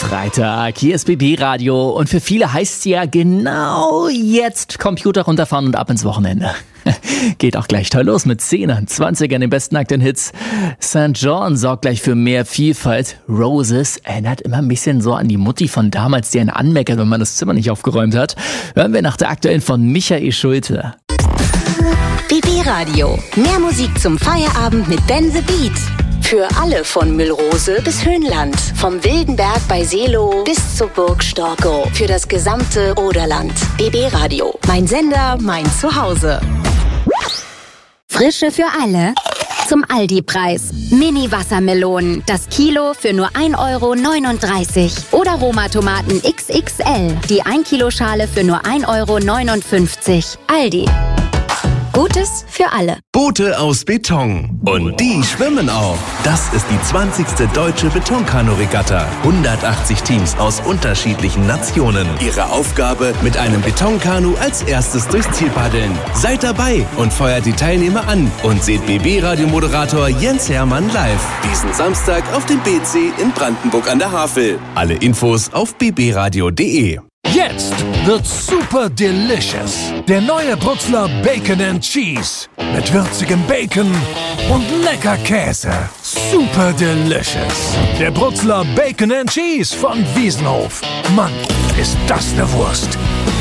Freitag, hier ist BB Radio und für viele heißt es ja genau jetzt Computer runterfahren und ab ins Wochenende. Geht auch gleich toll los mit 10ern, 20ern, den besten aktuellen Hits. St. John sorgt gleich für mehr Vielfalt. Roses erinnert immer ein bisschen so an die Mutti von damals, die einen anmeckert, wenn man das Zimmer nicht aufgeräumt hat. Hören wir nach der aktuellen von Michael Schulte. BB Radio. Mehr Musik zum Feierabend mit Ben the Beat. Für alle von Müllrose bis Höhenland. Vom Wildenberg bei Seelow bis zur Burg Storkow. Für das gesamte Oderland. BB Radio. Mein Sender, mein Zuhause. Frische für alle. Zum Aldi-Preis. Mini-Wassermelonen. Das Kilo für nur 1,39 €. Oder Roma-Tomaten XXL. Die 1-Kilo-Schale für nur 1,59 €. Aldi. Gutes für alle. Boote aus Beton. Und die schwimmen auch. Das ist die 20. Deutsche Betonkanu-Regatta. 180 Teams aus unterschiedlichen Nationen. Ihre Aufgabe, mit einem Betonkanu als erstes durchs Ziel paddeln. Seid dabei und feuert die Teilnehmer an. Und seht BB-Radio-Moderator Jens Hermann live. Diesen Samstag auf dem BC in Brandenburg an der Havel. Alle Infos auf bbradio.de. Jetzt wird's super delicious. Der neue Bruxler Bacon and Cheese. Mit würzigem Bacon und lecker Käse. Super delicious. Der Bruxler Bacon and Cheese von Wiesenhof. Mann, ist das eine Wurst.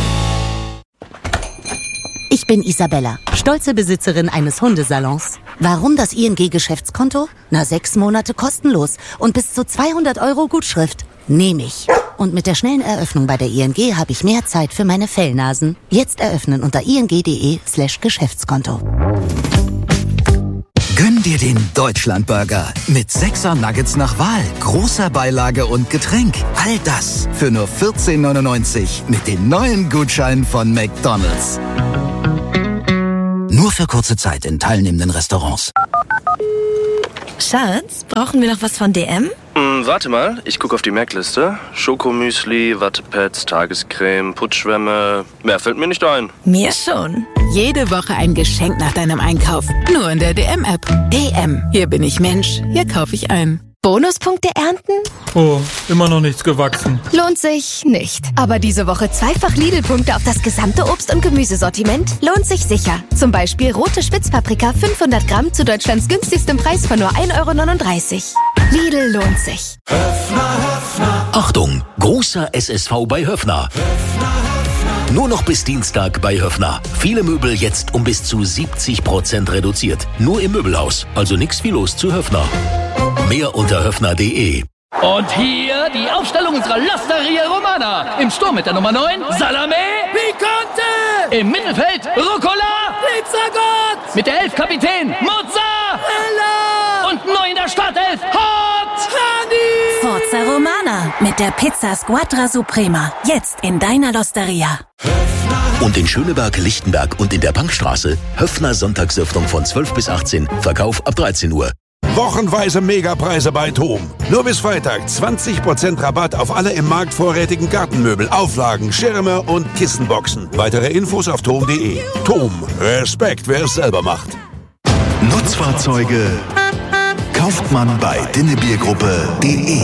Ich bin Isabella, stolze Besitzerin eines Hundesalons. Warum das ING-Geschäftskonto? 6 Monate kostenlos und bis zu 200 € Gutschrift. Nehme ich. Und mit der schnellen Eröffnung bei der ING habe ich mehr Zeit für meine Fellnasen. Jetzt eröffnen unter ing.de/Geschäftskonto. Gönn dir den Deutschlandburger mit 6er Nuggets nach Wahl, großer Beilage und Getränk. All das für nur 14,99 € mit den neuen Gutscheinen von McDonald's. Nur für kurze Zeit in teilnehmenden Restaurants. Schatz, brauchen wir noch was von DM? Warte mal, ich gucke auf die Merkliste. Schokomüsli, Wattepads, Tagescreme, Putzschwämme. Mehr fällt mir nicht ein. Mir schon. Jede Woche ein Geschenk nach deinem Einkauf. Nur in der DM-App. DM. Hier bin ich Mensch. Hier kaufe ich ein. Bonuspunkte ernten? Oh, immer noch nichts gewachsen. Lohnt sich nicht. Aber diese Woche zweifach Lidl-Punkte auf das gesamte Obst- und Gemüsesortiment lohnt sich sicher. Zum Beispiel rote Spitzpaprika 500 Gramm zu Deutschlands günstigstem Preis von nur 1,39 €. Lidl lohnt sich. Achtung, großer SSV bei Höffner. Nur noch bis Dienstag bei Höffner. Viele Möbel jetzt um bis zu 70% reduziert. Nur im Möbelhaus. Also nix wie los zu Höffner. Mehr unter höffner.de. Und hier die Aufstellung unserer L'Osteria Romana. Im Sturm mit der Nummer 9, Salame Picante. Im Mittelfeld, Rucola Pizzagot. Mit der 11 Kapitän, Mozzarella. Und neu in der Startelf, Hot Honey. Forza Romana mit der Pizza Squadra Suprema. Jetzt in deiner L'Osteria. Und in Schöneberg, Lichtenberg und in der Bankstraße Höffner Sonntagsöffnung von 12 bis 18. Verkauf ab 13 Uhr. Wochenweise Megapreise bei TOM. Nur bis Freitag 20% Rabatt auf alle im Markt vorrätigen Gartenmöbel, Auflagen, Schirme und Kissenboxen. Weitere Infos auf tom.de. TOM. Respekt, wer es selber macht. Nutzfahrzeuge kauft man bei Dinnebiergruppe.de.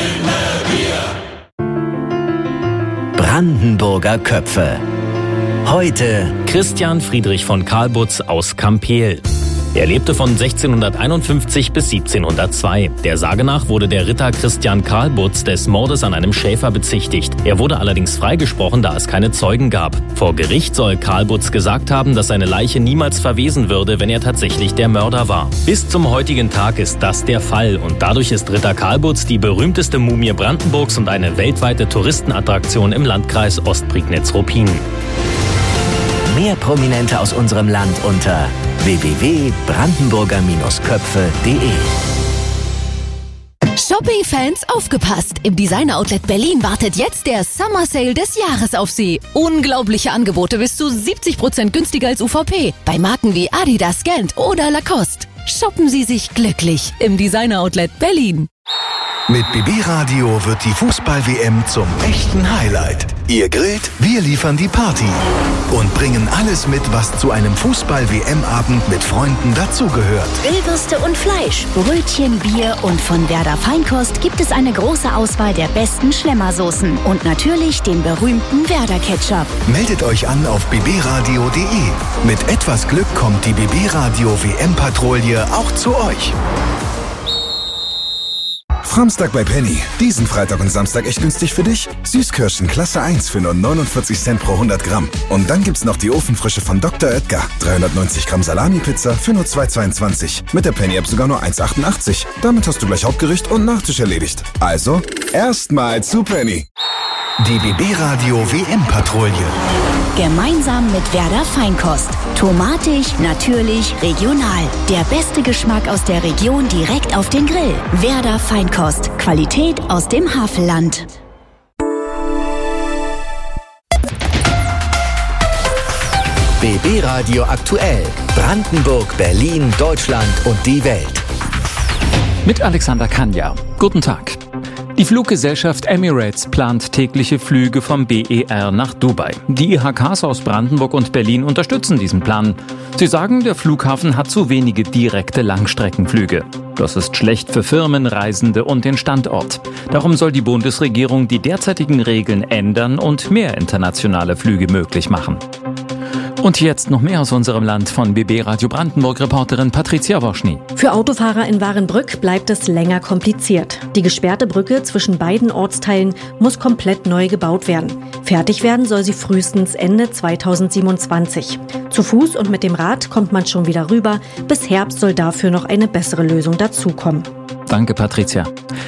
Brandenburger Köpfe. Heute Christian Friedrich von Karlbutz aus Kampeel. Er lebte von 1651 bis 1702. Der Sage nach wurde der Ritter Christian Karlbutz des Mordes an einem Schäfer bezichtigt. Er wurde allerdings freigesprochen, da es keine Zeugen gab. Vor Gericht soll Karlbutz gesagt haben, dass seine Leiche niemals verwesen würde, wenn er tatsächlich der Mörder war. Bis zum heutigen Tag ist das der Fall und dadurch ist Ritter Karlbutz die berühmteste Mumie Brandenburgs und eine weltweite Touristenattraktion im Landkreis Ostprignitz-Ruppin. Mehr Prominente aus unserem Land unter www.brandenburger-köpfe.de. Shopping-Fans, aufgepasst! Im Designer-Outlet Berlin wartet jetzt der Summer Sale des Jahres auf Sie. Unglaubliche Angebote bis zu 70% günstiger als UVP. Bei Marken wie Adidas, Gant oder Lacoste. Shoppen Sie sich glücklich im Designer-Outlet Berlin. Mit BB Radio wird die Fußball-WM zum echten Highlight. Ihr grillt, wir liefern die Party und bringen alles mit, was zu einem Fußball-WM-Abend mit Freunden dazugehört. Grillwürste und Fleisch, Brötchen, Bier und von Werder Feinkost gibt es eine große Auswahl der besten Schlemmersoßen und natürlich den berühmten Werder Ketchup. Meldet euch an auf bbradio.de. Mit etwas Glück kommt die BB Radio WM-Patrouille auch zu euch. Samstag bei Penny. Diesen Freitag und Samstag echt günstig für dich. Süßkirschen Klasse 1 für nur 49 Cent pro 100 Gramm. Und dann gibt's noch die Ofenfrische von Dr. Oetker. 390 Gramm Salami-Pizza für nur 2,22. Mit der Penny-App sogar nur 1,88. Damit hast du gleich Hauptgericht und Nachtisch erledigt. Also, erstmal zu Penny. Die BB Radio WM-Patrouille. Gemeinsam mit Werder Feinkost. Tomatig, natürlich, regional. Der beste Geschmack aus der Region direkt auf den Grill. Werder Feinkost. Qualität aus dem Havelland. BB Radio aktuell. Brandenburg, Berlin, Deutschland und die Welt. Mit Alexander Kanja. Guten Tag. Die Fluggesellschaft Emirates plant tägliche Flüge vom BER nach Dubai. Die IHKs aus Brandenburg und Berlin unterstützen diesen Plan. Sie sagen, der Flughafen hat zu wenige direkte Langstreckenflüge. Das ist schlecht für Firmen, Reisende und den Standort. Darum soll die Bundesregierung die derzeitigen Regeln ändern und mehr internationale Flüge möglich machen. Und jetzt noch mehr aus unserem Land von BB Radio Brandenburg-Reporterin Patricia Woschny. Für Autofahrer in Warenbrück bleibt es länger kompliziert. Die gesperrte Brücke zwischen beiden Ortsteilen muss komplett neu gebaut werden. Fertig werden soll sie frühestens Ende 2027. Zu Fuß und mit dem Rad kommt man schon wieder rüber. Bis Herbst soll dafür noch eine bessere Lösung dazukommen. Danke, Patricia.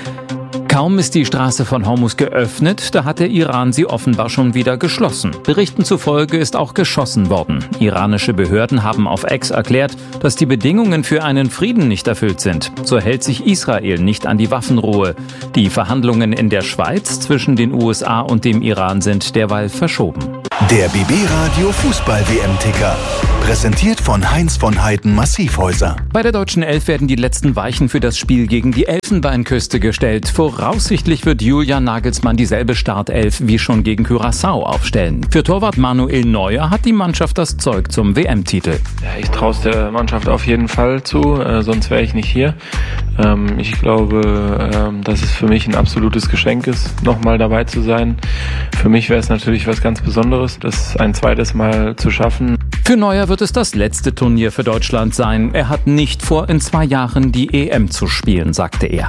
Kaum ist die Straße von Hormuz geöffnet, da hat der Iran sie offenbar schon wieder geschlossen. Berichten zufolge ist auch geschossen worden. Iranische Behörden haben auf X erklärt, dass die Bedingungen für einen Frieden nicht erfüllt sind. So hält sich Israel nicht an die Waffenruhe. Die Verhandlungen in der Schweiz zwischen den USA und dem Iran sind derweil verschoben. Der BB Radio Fußball-WM-Ticker. Präsentiert von Heinz von Heiden Massivhäuser. Bei der deutschen Elf werden die letzten Weichen für das Spiel gegen die Elfenbeinküste gestellt. Voraussichtlich wird Julian Nagelsmann dieselbe Startelf wie schon gegen Curaçao aufstellen. Für Torwart Manuel Neuer hat die Mannschaft das Zeug zum WM-Titel. Ja, ich traue es der Mannschaft auf jeden Fall zu, sonst wäre ich nicht hier. Ich glaube, dass es für mich ein absolutes Geschenk ist, nochmal dabei zu sein. Für mich wäre es natürlich was ganz Besonderes, das ein zweites Mal zu schaffen. Für Neuer wird es das letzte Turnier für Deutschland sein. Er hat nicht vor, in 2 Jahren die EM zu spielen, sagte er.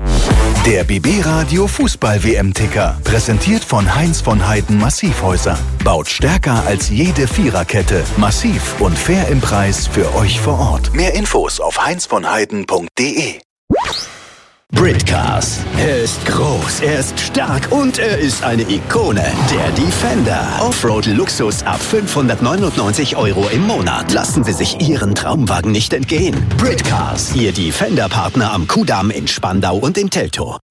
Der BB Radio Fußball-WM-Ticker. Präsentiert von Heinz von Heiden Massivhäuser. Baut stärker als jede Viererkette. Massiv und fair im Preis für euch vor Ort. Mehr Infos auf heinzvonheiden.de. Britcars. Er ist groß, er ist stark und er ist eine Ikone. Der Defender. Offroad-Luxus ab 599 € im Monat. Lassen Sie sich Ihren Traumwagen nicht entgehen. Britcars. Ihr Defender-Partner am Kudamm in Spandau und in Teltow.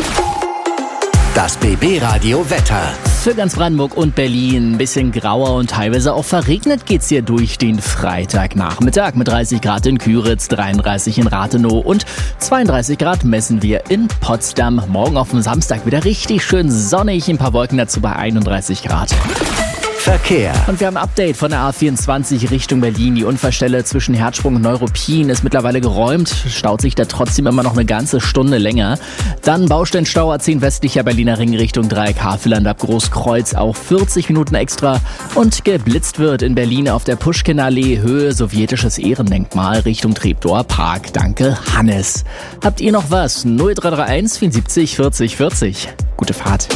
Das BB Radio Wetter. Für ganz Brandenburg und Berlin ein bisschen grauer und teilweise auch verregnet geht's hier durch den Freitagnachmittag mit 30 Grad in Küritz, 33 in Rathenow und 32 Grad messen wir in Potsdam. Morgen auf dem Samstag wieder richtig schön sonnig, ein paar Wolken dazu bei 31 Grad. Verkehr. Und wir haben ein Update von der A24 Richtung Berlin. Die Unfallstelle zwischen Herzsprung und Neuruppin ist mittlerweile geräumt. Staut sich da trotzdem immer noch eine ganze Stunde länger. Dann Baustellenstau A10 westlicher Berliner Ring Richtung Dreieck Havelland ab Großkreuz. Auch 40 Minuten extra. Und geblitzt wird in Berlin auf der Puschkinallee Höhe Sowjetisches Ehrendenkmal Richtung Treptower Park. Danke, Hannes. Habt ihr noch was? 0331 74 40 40. Gute Fahrt.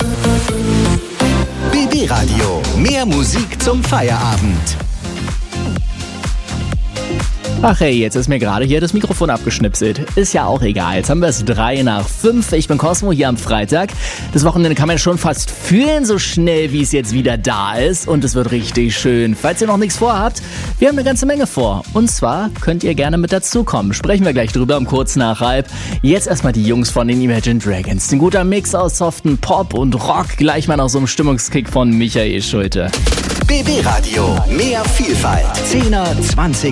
BB Radio. Mehr Musik zum Feierabend. Ach hey, jetzt ist mir gerade hier das Mikrofon abgeschnipselt. Ist ja auch egal. Jetzt haben wir es 5:03. Ich bin Cosmo hier am Freitag. Das Wochenende kann man schon fast fühlen, so schnell wie es jetzt wieder da ist. Und es wird richtig schön. Falls ihr noch nichts vorhabt, wir haben eine ganze Menge vor. Und zwar könnt ihr gerne mit dazukommen. Sprechen wir gleich drüber um kurz nach 5:30. Jetzt erstmal die Jungs von den Imagine Dragons. Ein guter Mix aus soften Pop und Rock. Gleich mal noch so einem Stimmungskick von Michael Schulte. BB Radio. Mehr Vielfalt. 10er, 20